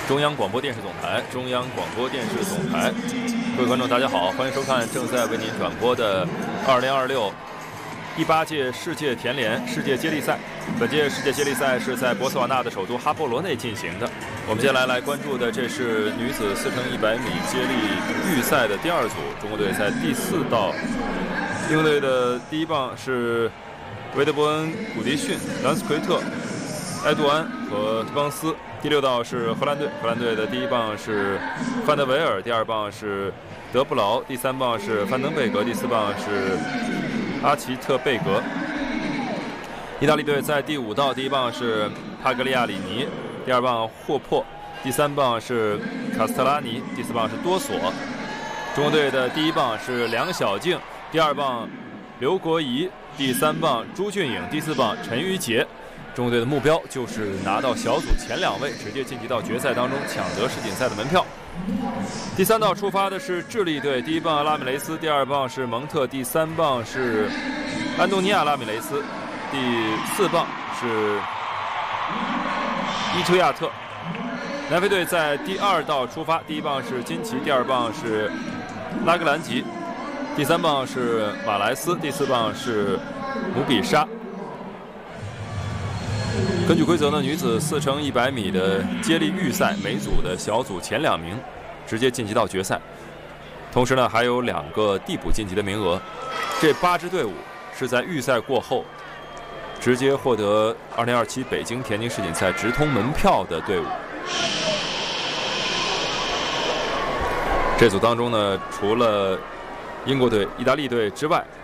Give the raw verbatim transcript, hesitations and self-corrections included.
中央广播电视总台，中央广播电视总台，各位观众，大家好，欢迎收看正在为您转播的二零二六第八届世界田联世界接力赛。本届世界接力赛是在博茨瓦纳的首都哈波罗内进行的。我们接下来来关注的，这是女子四乘一百米接力预赛的第二组，中国队在第四道，英国队的第一棒是维德伯恩、古迪逊、兰斯奎特、埃杜安和邦斯。第六道是荷兰队，荷兰队的第一棒是范德维尔，第二棒是德布劳，第三棒是范登贝格，第四棒是阿奇特贝格。意大利队在第五道，第一棒是帕格利亚里尼，第二棒霍珀，第三棒是卡斯特拉尼，第四棒是多索。中国队的第一棒是梁晓静，第二棒刘国仪，第三棒朱俊颖，第四棒陈玉洁。中国队的目标就是拿到小组前两位，直接晋级到决赛当中，抢得世锦赛的门票。第三道出发的是智利队，第一棒拉米雷斯，第二棒是蒙特，第三棒是安东尼亚拉米雷斯，第四棒是伊车亚特。南非队在第二道出发，第一棒是金奇，第二棒是拉格兰吉，第三棒是马莱斯，第四棒是姆比沙。根据规则呢，女子四乘一百米的接力预赛，每组的小组前两名直接晋级到决赛，同时呢还有两个递补晋级的名额。这八支队伍是在预赛过后直接获得二零二七北京田径世锦赛直通门票的队伍。这组当中呢，除了英国队、意大利队之外，